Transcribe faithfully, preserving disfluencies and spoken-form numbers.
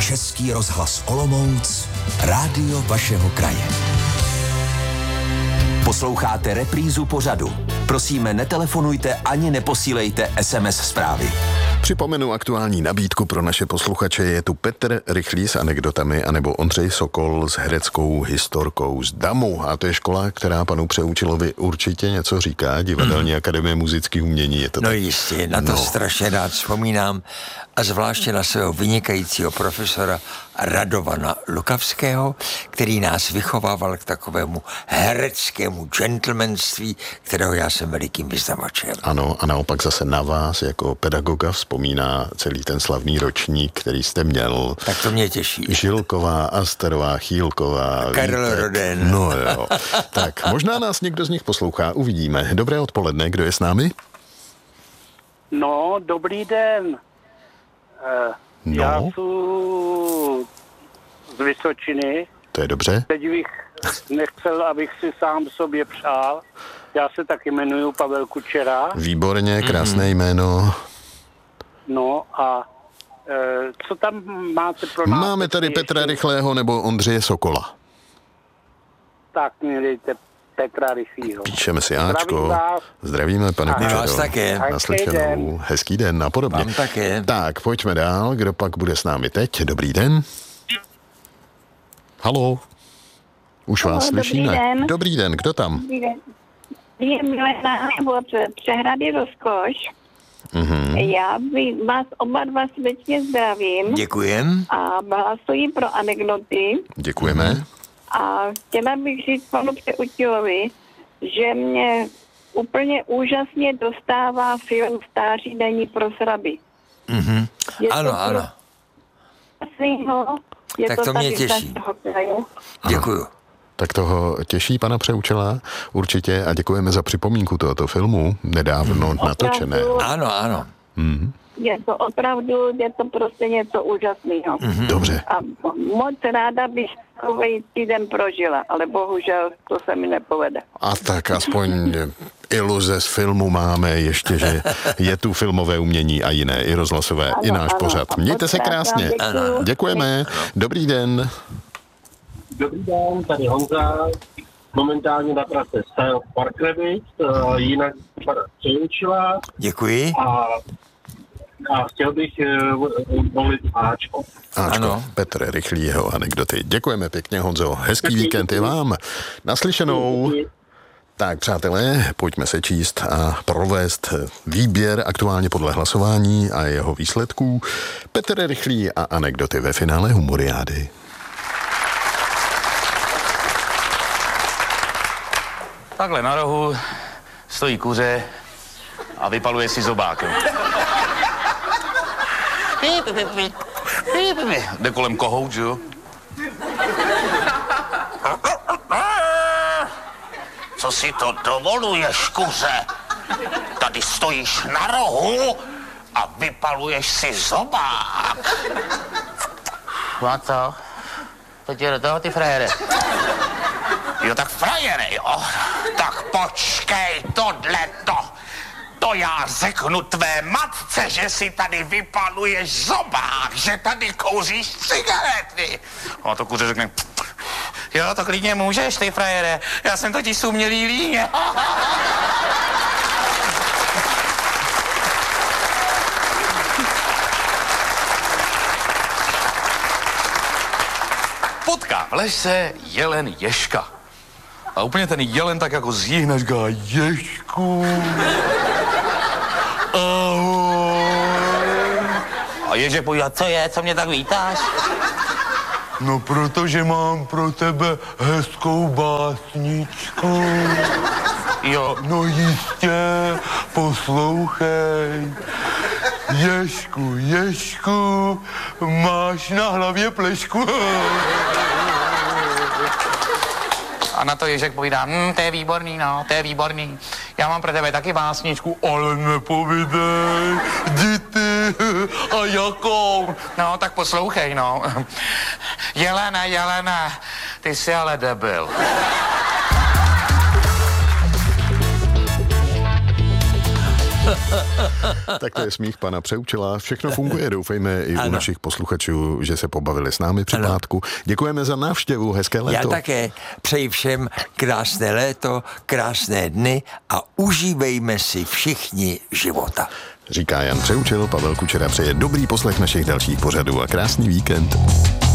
Český rozhlas Olomouc, rádio vašeho kraje. Posloucháte reprízu pořadu. Prosíme, netelefonujte ani neposílejte es em es zprávy. Připomenu aktuální nabídku pro naše posluchače. Je tu Petr Rychlý s anekdotami anebo Ondřej Sokol s hereckou historkou z Damu. A to je škola, která panu Přeučilovi určitě něco říká. Divadelní mm. akademie muzických umění. Je to no tak? jistě, na to no. strašně rád vzpomínám. A zvláště na svého vynikajícího profesora Radovana Lukavského, který nás vychovával k takovému hereckému gentlemanství, kterého já jsem velikým vyznavačem. Ano, a naopak zase na vás jako pedagoga vzpomíná celý ten slavný ročník, který jste měl. Tak to mě těší. Žilková, Asterová, Chýlková, Karel Vítek. Roden. No jo. Tak, možná nás někdo z nich poslouchá, uvidíme. Dobré odpoledne, kdo je s námi? No, dobrý den. Uh, No. Já jsem z Vysočiny. To je dobře. Teď bych nechcel, abych si sám sobě přál. Já se taky jmenuji Pavel Kučera. Výborně, krásné mm-hmm. jméno. No a uh, co tam máte pro nás? Máme tady Petra Rychlého nebo Ondřeje Sokola. Tak mi dejte Petra Rychlýho. Píšeme si Ačko. Zdravím vás. Zdravíme, pane My Kučero. vás také. Naslyšenou. Hezký den a podobně. Vám také. Tak, pojďme dál. Kdo pak bude s námi teď? Dobrý den. Haló. Už Haló, vás slyšíme. dobrý den. Dobrý den, kdo tam? Dobrý den. Je Milena nebo Přehrady Rozkoš. Mm-hmm. Já by vás oba dva srdečně zdravím. Děkujem. A hlasuji pro anekdoty. Děkujeme. A chtěla bych říct panu Přeutilovi, že mě úplně úžasně dostává film Stáří není pro sraby. Mm-hmm. Je Ano, to ano. Krásného, je Tak to, to mě tady z těší. našeho kraju. Děkuju. Tak toho těší pana Přeučela určitě a děkujeme za připomínku tohoto filmu, nedávno Opravdu. natočené. Ano, ano. Mm. Je to opravdu, je to prostě něco úžasného. Mm-hmm. Dobře. A moc ráda bych takovej týden prožila, ale bohužel to se mi nepovede. A tak aspoň iluze z filmu máme ještě, že je tu filmové umění a jiné, i rozhlasové, Ano, i náš ano. pořad. Mějte se krásně. Děkuju. Děkujeme. Dobrý den. Dobrý den, tady Honza, momentálně na trase Style Park Rabbit, uh, jinak pana Přeučila Děkuji. a, a chtěl bych uh, volit Ačko. Ačko, Ano. Petr Rychlý, jeho anekdoty. Děkujeme pěkně, Honzo. Hezký víkend i vám. Naslyšenou. Tak, přátelé, pojďme se číst a provést výběr aktuálně podle hlasování a jeho výsledků. Petr Rychlý a anekdoty ve finále Humoriády. Takhle na rohu stojí kuře a vypaluje si zobák. Jde kolem kohout, že jo? Co si to dovoluješ, kuře? Tady stojíš na rohu a vypaluješ si zobák. No co? To ti do toho, ty frajere. Jo, tak frajere, jo? Tak počkej, tohleto. To já řeknu tvé matce, že si tady vypaluješ zobák, že tady kouříš cigarety. A to kuře řekne, jo, to klidně můžeš, ty frajere. Já jsem totiž sumělý líně. Potká v lese jelen ježka. A úplně ten jelen tak jako zjíhne, říká, ježku. Ahoj. A ježek povídá, co je, co mě tak vítáš? No, protože mám pro tebe hezkou básničku. Jo. No jistě, poslouchej. Ježku, ježku, máš na hlavě plešku. A na to ježek povídá, hm, to je výborný, no, to je výborný. Já mám pro tebe taky básničku, ale nepovídej, jdi ty, a jakou? No, tak poslouchej, no. Jelena, Jelena, ty jsi ale debil. Tak to je smích pana Přeučila. Všechno funguje, doufejme i ano. u našich posluchačů, že se pobavili s námi při ano. pátku. Děkujeme za návštěvu, hezké léto. Já také přeji všem krásné léto, krásné dny a užívejme si všichni života. Říká Jan Přeučil, Pavel Kučera přeje dobrý poslech našich dalších pořadů a krásný víkend.